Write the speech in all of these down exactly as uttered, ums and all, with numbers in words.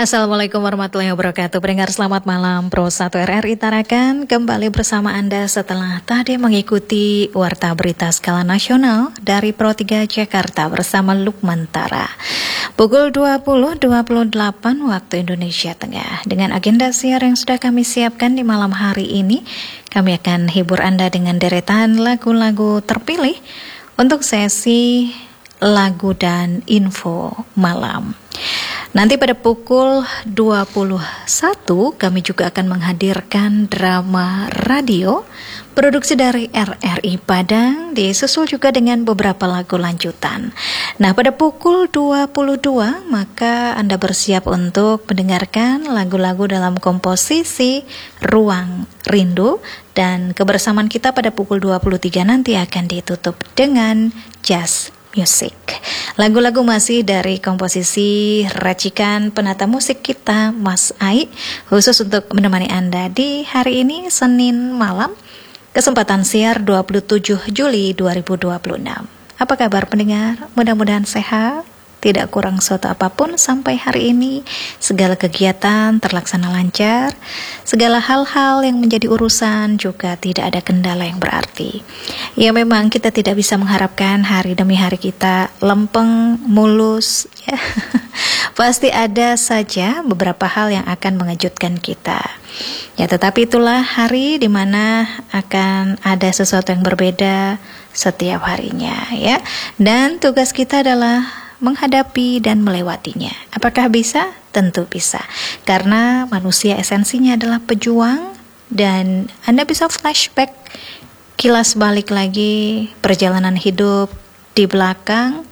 Assalamualaikum warahmatullahi wabarakatuh. Pendengar selamat malam. Pro satu R R I Tarakan kembali bersama Anda setelah tadi mengikuti Warta Berita Skala Nasional dari Pro tiga Jakarta bersama Lukman Tara. Pukul dua puluh dua puluh delapan waktu Indonesia Tengah. Dengan agenda siar yang sudah kami siapkan di malam hari ini, kami akan hibur Anda dengan deretan lagu-lagu terpilih untuk sesi lagu dan info malam. Nanti pada pukul dua puluh satu kami juga akan menghadirkan drama radio produksi dari R R I Padang, disusul juga dengan beberapa lagu lanjutan. Nah, pada pukul dua puluh dua maka Anda bersiap untuk mendengarkan lagu-lagu dalam komposisi Ruang Rindu, dan kebersamaan kita pada pukul dua puluh tiga nanti akan ditutup dengan Jazz Music. Lagu-lagu masih dari komposisi racikan penata musik kita, Mas Ai, khusus untuk menemani Anda di hari ini, Senin malam, kesempatan siar dua puluh tujuh Juli dua ribu dua puluh enam. Apa kabar pendengar? Mudah-mudahan sehat, tidak kurang suatu apapun sampai hari ini. Segala kegiatan terlaksana lancar, segala hal-hal yang menjadi urusan juga tidak ada kendala yang berarti. Ya, memang kita tidak bisa mengharapkan hari demi hari kita lempeng, mulus, ya. Pasti ada saja beberapa hal yang akan mengejutkan kita. Ya, tetapi itulah hari di mana akan ada sesuatu yang berbeda setiap harinya, ya. Dan tugas kita adalah menghadapi dan melewatinya. Apakah bisa? Tentu bisa. Karena manusia esensinya adalah pejuang, dan Anda bisa flashback, kilas balik lagi perjalanan hidup di belakang.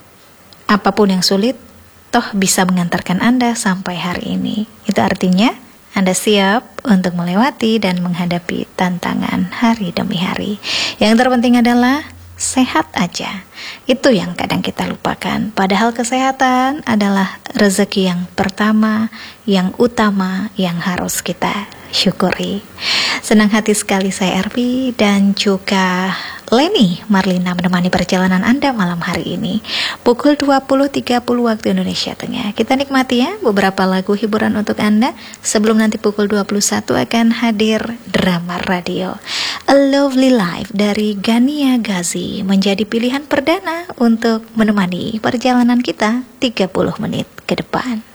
Apapun yang sulit, toh bisa mengantarkan Anda sampai hari ini. Itu artinya Anda siap untuk melewati dan menghadapi tantangan hari demi hari. Yang terpenting adalah sehat aja. Itu yang kadang kita lupakan. Padahal kesehatan adalah rezeki yang pertama, yang utama, yang harus kita syukuri. Senang hati sekali saya Erbi dan juga Leni Marlina menemani perjalanan Anda malam hari ini. Pukul dua puluh tiga puluh waktu Indonesia Tengah. Kita nikmati ya beberapa lagu hiburan untuk Anda. Sebelum nanti pukul dua puluh satu akan hadir drama radio A Lovely Life dari Gania Gazi menjadi pilihan perdana untuk menemani perjalanan kita tiga puluh menit ke depan.